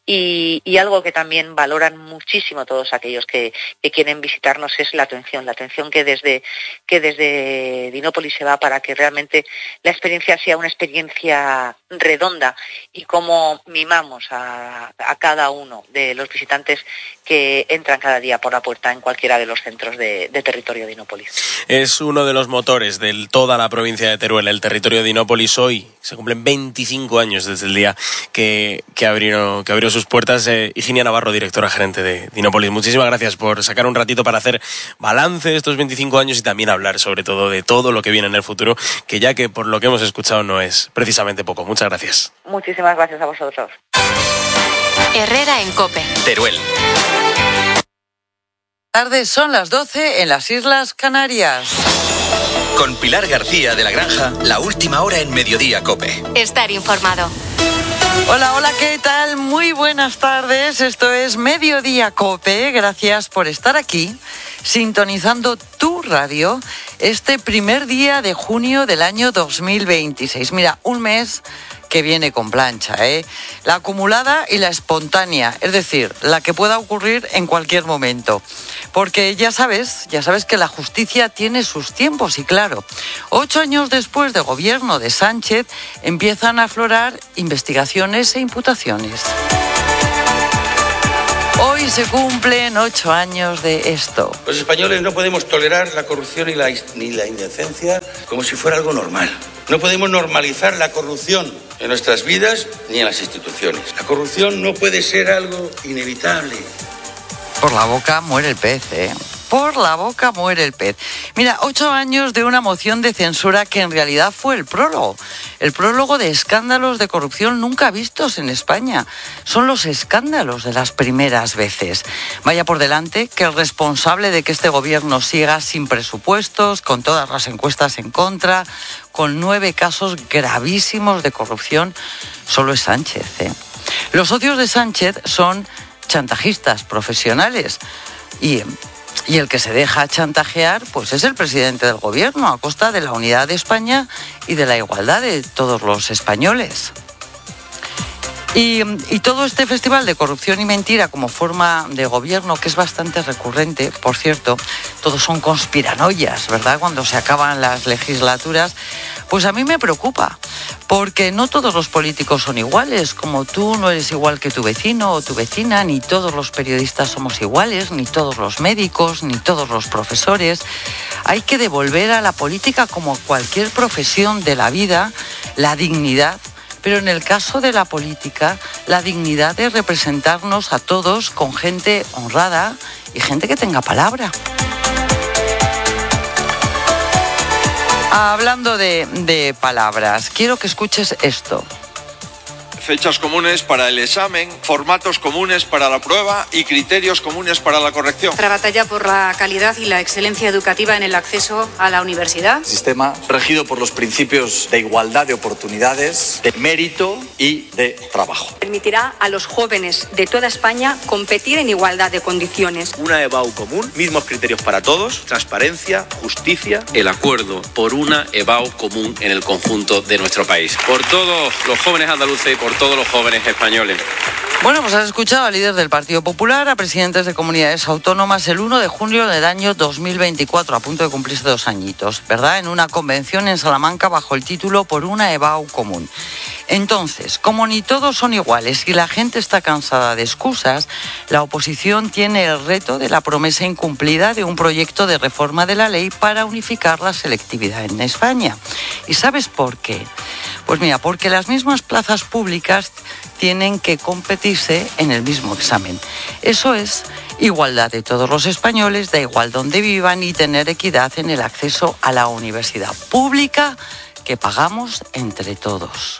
y, y algo que también valoran muchísimo todos aquellos que, que quieren visitarnos es la atención, la atención que desde, que desde Dinópolis se va, para que realmente la experiencia sea una experiencia redonda, y cómo mimamos a, a cada uno de los visitantes que entran cada día por la puerta en cualquiera de los centros de, de territorio de Dinópolis. Es uno de los motores de toda la provincia de Teruel, el territorio de Dinópolis. Hoy se cumplen veinticinco años desde el día que, que, abrió, que abrió sus puertas. Eh, Higinia Navarro, directora gerente de Dinópolis, muchísimas gracias por sacar un ratito para hacer balance de estos veinticinco años y también hablar sobre todo de todo lo que viene en el futuro, que ya que por lo que hemos escuchado no es precisamente poco. Muchas gracias. Muchísimas gracias a vosotros. Herrera en COPE. Teruel. Tarde, son las doce en las Islas Canarias. Con Pilar García de la Granja, la última hora en Mediodía COPE. Estar informado. Hola, hola, ¿qué tal? Muy buenas tardes. Esto es Mediodía COPE. Gracias por estar aquí, sintonizando tu radio este primer día de junio del año dos mil veintiséis. Mira, un mes que viene con plancha, ¿eh? La acumulada y la espontánea, es decir, la que pueda ocurrir en cualquier momento. Porque ya sabes, ya sabes que la justicia tiene sus tiempos y claro, ocho años después del gobierno de Sánchez empiezan a aflorar investigaciones e imputaciones. Hoy se cumplen ocho años de esto. Los españoles no podemos tolerar la corrupción y la, ni la indecencia como si fuera algo normal. No podemos normalizar la corrupción en nuestras vidas ni en las instituciones. La corrupción no puede ser algo inevitable. Por la boca muere el pez, ¿eh? Por la boca muere el pez. Mira, ocho años de una moción de censura que en realidad fue el prólogo. El prólogo de escándalos de corrupción nunca vistos en España. Son los escándalos de las primeras veces. Vaya por delante que el responsable de que este gobierno siga sin presupuestos, con todas las encuestas en contra, con nueve casos gravísimos de corrupción, solo es Sánchez, ¿eh? Los socios de Sánchez son chantajistas profesionales y... Y el que se deja chantajear, pues es el presidente del gobierno, a costa de la unidad de España y de la igualdad de todos los españoles. Y, y todo este festival de corrupción y mentira como forma de gobierno, que es bastante recurrente, por cierto, todos son conspiranoias, ¿verdad?, cuando se acaban las legislaturas, pues a mí me preocupa, porque no todos los políticos son iguales, como tú no eres igual que tu vecino o tu vecina, ni todos los periodistas somos iguales, ni todos los médicos, ni todos los profesores. Hay que devolver a la política, como a cualquier profesión de la vida, la dignidad. Pero en el caso de la política, la dignidad de representarnos a todos con gente honrada y gente que tenga palabra. Hablando de, de palabras, quiero que escuches esto. Fechas comunes para el examen, formatos comunes para la prueba y criterios comunes para la corrección. Nuestra batalla por la calidad y la excelencia educativa en el acceso a la universidad. Sistema regido por los principios de igualdad de oportunidades, de mérito y de trabajo. Permitirá a los jóvenes de toda España competir en igualdad de condiciones. Una EBAU común, mismos criterios para todos, transparencia, justicia. El acuerdo por una EBAU común en el conjunto de nuestro país. Por todos los jóvenes andaluces y por todos los jóvenes españoles. Bueno, pues has escuchado al líder del Partido Popular, a presidentes de comunidades autónomas el uno de junio del año dos mil veinticuatro, a punto de cumplirse dos añitos, ¿verdad?, en una convención en Salamanca bajo el título Por una EBAU común. Entonces, como ni todos son iguales y la gente está cansada de excusas, la oposición tiene el reto de la promesa incumplida de un proyecto de reforma de la ley para unificar la selectividad en España. ¿Y sabes por qué? Pues mira, porque las mismas plazas públicas tienen que competirse en el mismo examen. Eso es igualdad de todos los españoles, da igual donde vivan, y tener equidad en el acceso a la universidad pública que pagamos entre todos.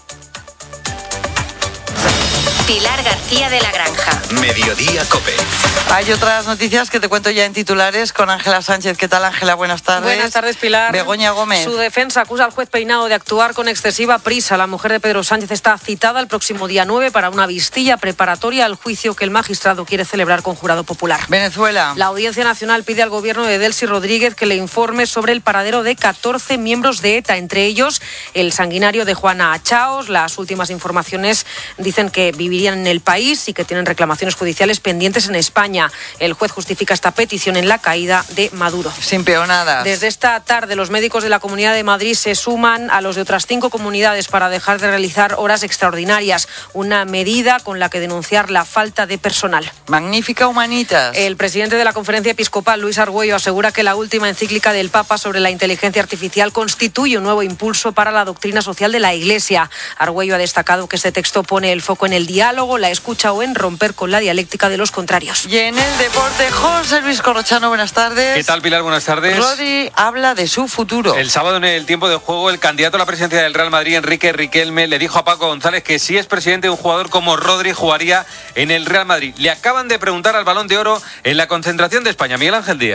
Pilar García de la Granja. Mediodía COPE. Hay otras noticias que te cuento ya en titulares con Ángela Sánchez. ¿Qué tal, Ángela? Buenas tardes. Buenas tardes, Pilar. Begoña Gómez. Su defensa acusa al juez Peinado de actuar con excesiva prisa. La mujer de Pedro Sánchez está citada el próximo día nueve para una vistilla preparatoria al juicio que el magistrado quiere celebrar con jurado popular. Venezuela. La Audiencia Nacional pide al gobierno de Delcy Rodríguez que le informe sobre el paradero de catorce miembros de ETA, entre ellos el sanguinario de Juana Achaos. Las últimas informaciones dicen que vivirían en el país y que tienen reclamaciones judiciales pendientes en España. El juez justifica esta petición en la caída de Maduro. Sin peonadas. Desde esta tarde, los médicos de la Comunidad de Madrid se suman a los de otras cinco comunidades para dejar de realizar horas extraordinarias, una medida con la que denunciar la falta de personal. Magnífica Humanitas. El presidente de la Conferencia Episcopal, Luis Argüello, asegura que la última encíclica del Papa sobre la inteligencia artificial constituye un nuevo impulso para la doctrina social de la Iglesia. Argüello ha destacado que este texto pone el foco en el diálogo, la escucha o en romper con la dialéctica de los contrarios. Y en el deporte, José Luis Corrochano, buenas tardes. ¿Qué tal, Pilar? Buenas tardes. Rodri habla de su futuro. El sábado, en el tiempo de juego, el candidato a la presidencia del Real Madrid, Enrique Riquelme, le dijo a Paco González que si es presidente, un jugador como Rodri jugaría en el Real Madrid. Le acaban de preguntar al Balón de Oro en la concentración de España. Miguel Ángel Díaz.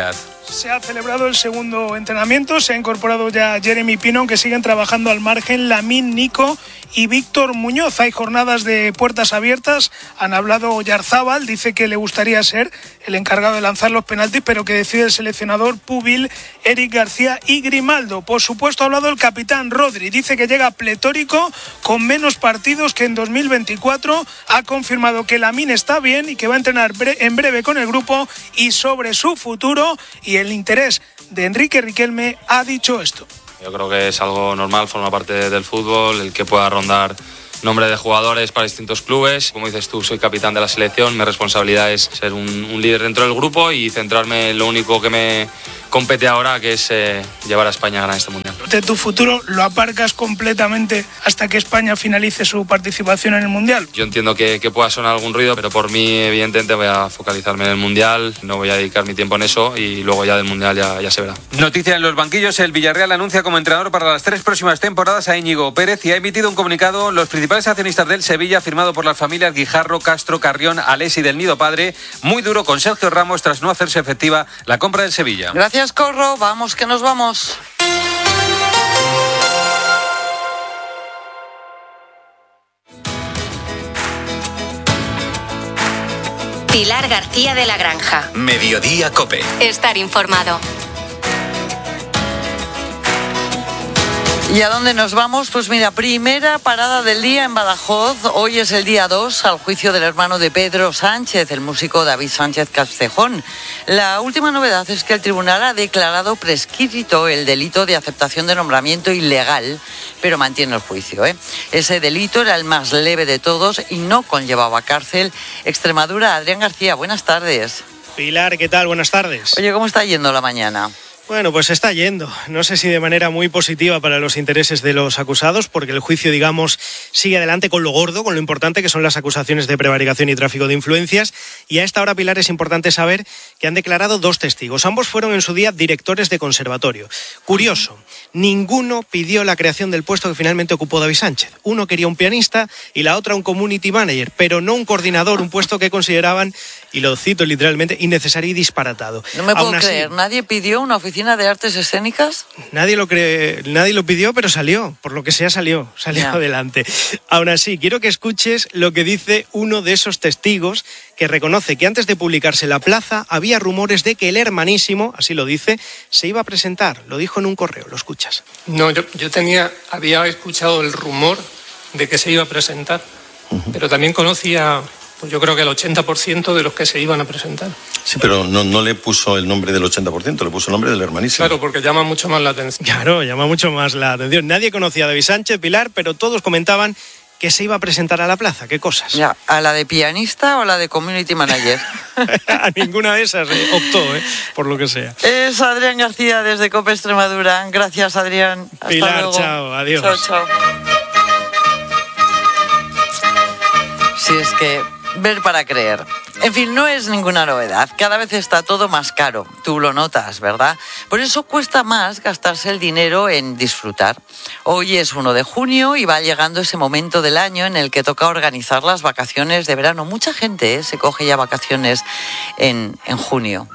Se ha celebrado el segundo entrenamiento, se ha incorporado ya Jeremy Pino, aunque siguen trabajando al margen Lamine, Nico y Víctor Muñoz. Hay jornadas de puertas abiertas, han hablado Oyarzábal, dice que le gustaría ser el encargado de lanzar los penaltis, pero que decide el seleccionador Pubil, Eric García y Grimaldo. Por supuesto ha hablado el capitán Rodri, dice que llega pletórico, con menos partidos que en dos mil veinticuatro, ha confirmado que Lamine está bien y que va a entrenar bre- en breve con el grupo, y sobre su futuro y el interés de Enrique Riquelme ha dicho esto. Yo creo que es algo normal, forma parte del fútbol, el que pueda rondar nombre de jugadores para distintos clubes. Como dices tú, soy capitán de la selección, mi responsabilidad es ser un, un líder dentro del grupo y centrarme en lo único que me compete ahora, que es eh, llevar a España a ganar este mundial. De tu futuro lo aparcas completamente hasta que España finalice su participación en el mundial. Yo entiendo que, que pueda sonar algún ruido, pero por mí evidentemente voy a focalizarme en el mundial, no voy a dedicar mi tiempo en eso y luego ya del mundial ya, ya se verá. Noticia en los banquillos, el Villarreal anuncia como entrenador para las tres próximas temporadas a Íñigo Pérez y ha emitido un comunicado los principales accionistas del Sevilla, firmado por las familias Guijarro, Castro, Carrión, Alés y del Nido Padre, muy duro con Sergio Ramos tras no hacerse efectiva la compra del Sevilla. Gracias, Corro. Vamos, que nos vamos. Pilar García de la Granja. Mediodía Cope. Estar informado. ¿Y a dónde nos vamos? Pues mira, primera parada del día en Badajoz. Hoy es el día dos al juicio del hermano de Pedro Sánchez, el músico David Sánchez Castejón. La última novedad es que el tribunal ha declarado prescrito el delito de aceptación de nombramiento ilegal, pero mantiene el juicio, ¿eh? Ese delito era el más leve de todos y no conllevaba cárcel. Extremadura, Adrián García, buenas tardes. Pilar, ¿qué tal? Buenas tardes. Oye, ¿cómo está yendo la mañana? Bueno, pues está yendo. No sé si de manera muy positiva para los intereses de los acusados, porque el juicio, digamos, sigue adelante con lo gordo, con lo importante que son las acusaciones de prevaricación y tráfico de influencias. Y a esta hora, Pilar, es importante saber que han declarado dos testigos. Ambos fueron en su día directores de conservatorio. Curioso, ninguno pidió la creación del puesto que finalmente ocupó David Sánchez. Uno quería un pianista y la otra un community manager, pero no un coordinador, un puesto que consideraban, y lo cito literalmente, innecesario y disparatado. No me puedo Aún así, creer, ¿nadie pidió una oficina de artes escénicas? Nadie lo cree, nadie lo pidió, pero salió, por lo que sea salió, salió Ya. adelante. Aún así, quiero que escuches lo que dice uno de esos testigos que reconoce que antes de publicarse la plaza había rumores de que el hermanísimo, así lo dice, se iba a presentar. Lo dijo en un correo, lo escuchas. No, yo, yo tenía, había escuchado el rumor de que se iba a presentar, pero también conocía, pues yo creo que el ochenta por ciento de los que se iban a presentar. Sí, pero no, no le puso el nombre del ochenta por ciento, le puso el nombre del hermanísimo. Claro, porque llama mucho más la atención. Claro, llama mucho más la atención. Nadie conocía a David Sánchez, Pilar, pero todos comentaban que se iba a presentar a la plaza. ¿Qué cosas? Ya, ¿a la de pianista o a la de community manager? A ninguna de esas eh, optó, eh, por lo que sea. Es Adrián García desde COPE Extremadura. Gracias, Adrián. Hasta Pilar, luego. chao, adiós. Chao, chao. Si es que ver para creer. En fin, no es ninguna novedad. Cada vez está todo más caro. Tú lo notas, ¿verdad? Por eso cuesta más gastarse el dinero en disfrutar. Hoy es uno de junio y va llegando ese momento del año en el que toca organizar las vacaciones de verano. Mucha gente ¿eh? se coge ya vacaciones en, en junio.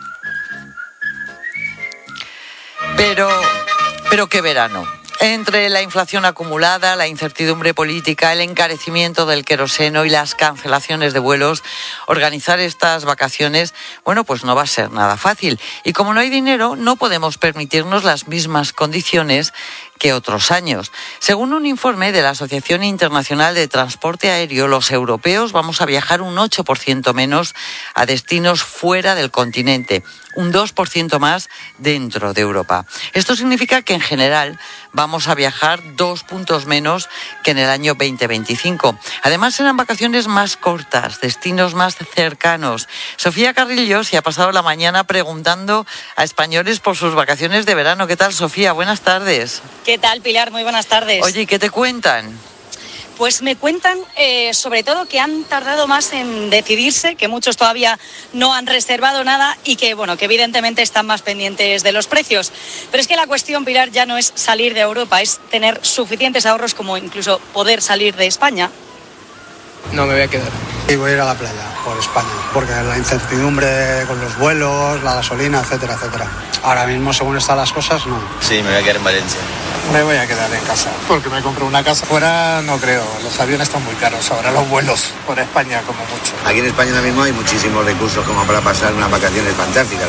Pero, pero ¿qué verano? Entre la inflación acumulada, la incertidumbre política, el encarecimiento del queroseno y las cancelaciones de vuelos, organizar estas vacaciones, bueno, pues no va a ser nada fácil. Y como no hay dinero, no podemos permitirnos las mismas condiciones que otros años. Según un informe de la Asociación Internacional de Transporte Aéreo, los europeos vamos a viajar un ocho por ciento menos a destinos fuera del continente, un dos por ciento más dentro de Europa. Esto significa que en general vamos a viajar dos puntos menos que en el año veinte veinticinco. Además serán vacaciones más cortas, destinos más cercanos. Sofía Carrillo se ha pasado la mañana preguntando a españoles por sus vacaciones de verano. ¿Qué tal, Sofía? Buenas tardes. ¿Qué tal, Pilar? Muy buenas tardes. Oye, ¿qué te cuentan? Pues me cuentan eh, sobre todo que han tardado más en decidirse, que muchos todavía no han reservado nada y que, bueno, que evidentemente están más pendientes de los precios. Pero es que la cuestión, Pilar, ya no es salir de Europa, es tener suficientes ahorros como incluso poder salir de España. No, me voy a quedar. Y voy a ir a la playa, por España, porque la incertidumbre con los vuelos, la gasolina, etcétera, etcétera. Ahora mismo, según están las cosas, no. Sí, me voy a quedar en Valencia. Me voy a quedar en casa, porque me compré una casa. Fuera no creo, los aviones están muy caros ahora, los vuelos por España como mucho. Aquí en España ahora mismo hay muchísimos recursos como para pasar unas vacaciones fantásticas.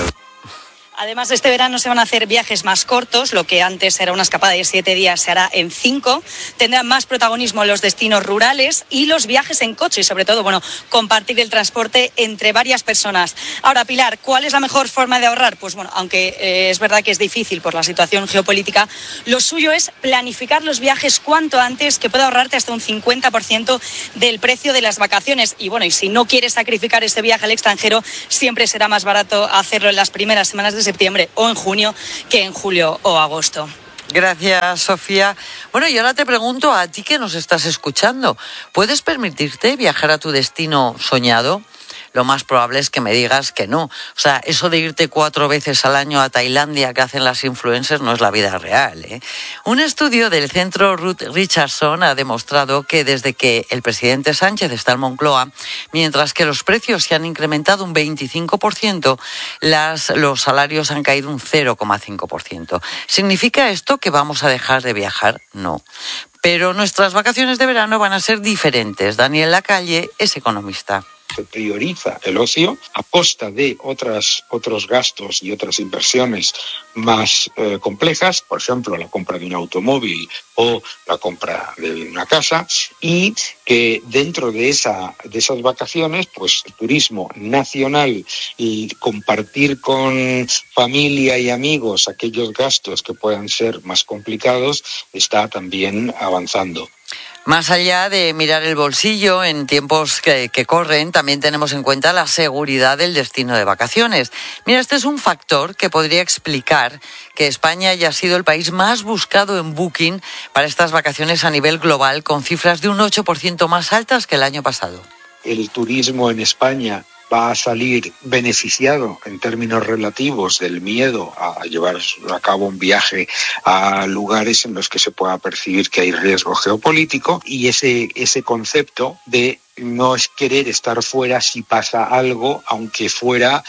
Además, este verano se van a hacer viajes más cortos, lo que antes era una escapada de siete días se hará en cinco. Tendrán más protagonismo los destinos rurales y los viajes en coche y, sobre todo, bueno, compartir el transporte entre varias personas. Ahora, Pilar, ¿cuál es la mejor forma de ahorrar? Pues bueno, aunque eh, es verdad que es difícil por la situación geopolítica, lo suyo es planificar los viajes cuanto antes, que pueda ahorrarte hasta un cincuenta por ciento del precio de las vacaciones. Y bueno, y si no quieres sacrificar ese viaje al extranjero, siempre será más barato hacerlo en las primeras semanas de septiembre o en junio que en julio o agosto. Gracias, Sofía. Bueno, y ahora te pregunto a ti que nos estás escuchando, ¿puedes permitirte viajar a tu destino soñado? Lo más probable es que me digas que no. O sea, eso de irte cuatro veces al año a Tailandia que hacen las influencers no es la vida real, ¿eh? Un estudio del centro Ruth Richardson ha demostrado que desde que el presidente Sánchez está en Moncloa, mientras que los precios se han incrementado un veinticinco por ciento, las, los salarios han caído un cero coma cinco por ciento. ¿Significa esto que vamos a dejar de viajar? No. Pero nuestras vacaciones de verano van a ser diferentes. Daniel Lacalle es economista. Se prioriza el ocio a costa de otras, otros gastos y otras inversiones más eh, complejas, por ejemplo, la compra de un automóvil o la compra de una casa, y que dentro de, esa, de esas vacaciones, pues el turismo nacional y compartir con familia y amigos aquellos gastos que puedan ser más complicados está también avanzando. Más allá de mirar el bolsillo en tiempos que, que corren, también tenemos en cuenta la seguridad del destino de vacaciones. Mira, este es un factor que podría explicar que España haya sido el país más buscado en Booking para estas vacaciones a nivel global, con cifras de un ocho por ciento más altas que el año pasado. El turismo en España va a salir beneficiado en términos relativos del miedo a llevar a cabo un viaje a lugares en los que se pueda percibir que hay riesgo geopolítico, y ese, ese concepto de no es querer estar fuera si pasa algo, aunque fuera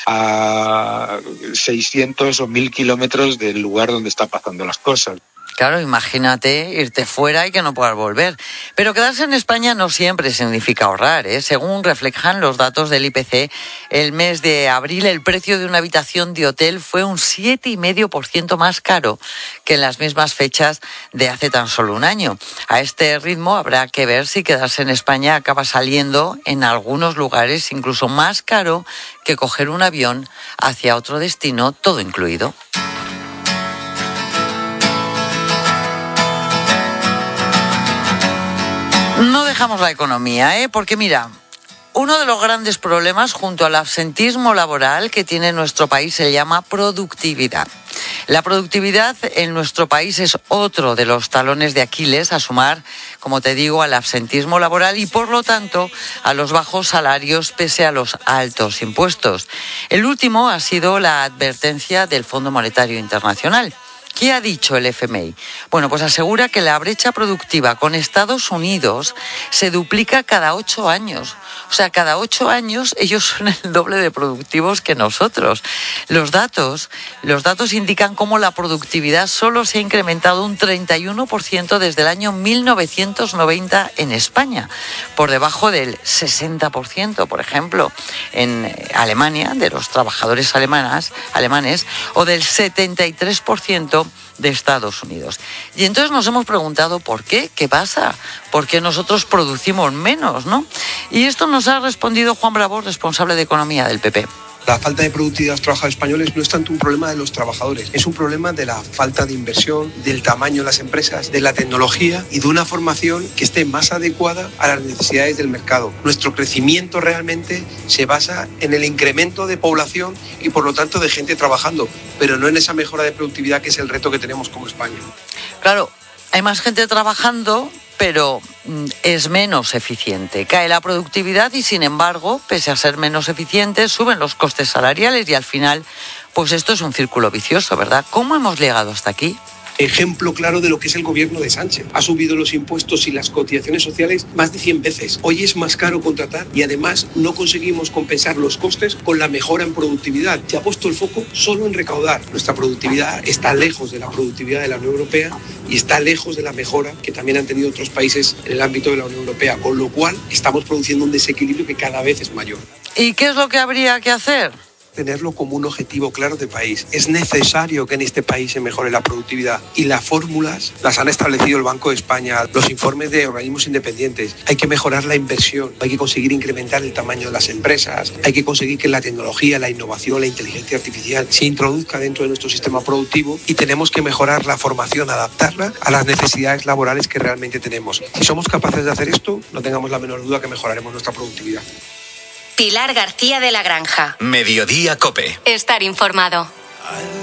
a seiscientos o mil kilómetros del lugar donde está pasando las cosas. Claro, imagínate irte fuera y que no puedas volver. Pero quedarse en España no siempre significa ahorrar, ¿eh? Según reflejan los datos del I P C, el mes de abril el precio de una habitación de hotel fue un siete coma cinco por ciento más caro que en las mismas fechas de hace tan solo un año. A este ritmo habrá que ver si quedarse en España acaba saliendo en algunos lugares incluso más caro que coger un avión hacia otro destino, todo incluido. No dejamos la economía, ¿eh? Porque mira, uno de los grandes problemas junto al absentismo laboral que tiene nuestro país se llama productividad. La productividad en nuestro país es otro de los talones de Aquiles a sumar, como te digo, al absentismo laboral y, por lo tanto, a los bajos salarios pese a los altos impuestos. El último ha sido la advertencia del Fondo Monetario Internacional. ¿Qué ha dicho el F M I? Bueno, pues asegura que la brecha productiva con Estados Unidos se duplica cada ocho años. O sea, cada ocho años ellos son el doble de productivos que nosotros. Los datos, los datos indican cómo la productividad solo se ha incrementado un treinta y uno por ciento desde el año mil novecientos noventa en España, por debajo del sesenta por ciento, por ejemplo, en Alemania, de los trabajadores alemanas, alemanes, o del setenta y tres por ciento de Estados Unidos. Y entonces nos hemos preguntado por qué, qué pasa, por qué nosotros producimos menos, ¿no? Y esto nos ha respondido Juan Bravo, responsable de Economía del P P. La falta de productividad de los trabajadores españoles no es tanto un problema de los trabajadores, es un problema de la falta de inversión, del tamaño de las empresas, de la tecnología y de una formación que esté más adecuada a las necesidades del mercado. Nuestro crecimiento realmente se basa en el incremento de población y por lo tanto de gente trabajando, pero no en esa mejora de productividad que es el reto que tenemos como España. Claro, hay más gente trabajando, pero es menos eficiente. Cae la productividad y, sin embargo, pese a ser menos eficientes, suben los costes salariales y al final, pues esto es un círculo vicioso, ¿verdad? ¿Cómo hemos llegado hasta aquí? ejemplo claro de lo que es el gobierno de Sánchez. Ha subido los impuestos y las cotizaciones sociales más de cien veces. Hoy es más caro contratar y además no conseguimos compensar los costes con la mejora en productividad. Se ha puesto el foco solo en recaudar. Nuestra productividad está lejos de la productividad de la Unión Europea y está lejos de la mejora que también han tenido otros países en el ámbito de la Unión Europea, con lo cual estamos produciendo un desequilibrio que cada vez es mayor. ¿Y qué es lo que habría que hacer? Tenerlo como un objetivo claro de país. Es necesario que en este país se mejore la productividad y las fórmulas las han establecido el Banco de España, los informes de organismos independientes. Hay que mejorar la inversión, hay que conseguir incrementar el tamaño de las empresas, hay que conseguir que la tecnología, la innovación, la inteligencia artificial se introduzca dentro de nuestro sistema productivo y tenemos que mejorar la formación, adaptarla a las necesidades laborales que realmente tenemos. Si somos capaces de hacer esto, no tengamos la menor duda que mejoraremos nuestra productividad. Pilar García de la Granja. Mediodía Cope. Estar informado.